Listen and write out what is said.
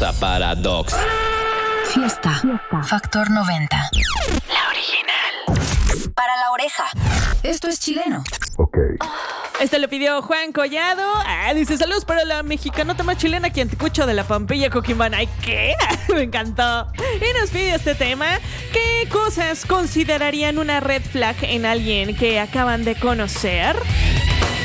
Pausa para Docs. Fiesta. Factor 90. La original. Para la oreja. Esto es chileno. Ok. Este lo pidió Juan Collado. Dice, saludos para la mexicanota más chilena que anticucho de la Pampilla Coquimana. Ay, ¿qué? Me encantó. Y nos pide este tema. ¿Qué cosas considerarían una red flag en alguien que acaban de conocer?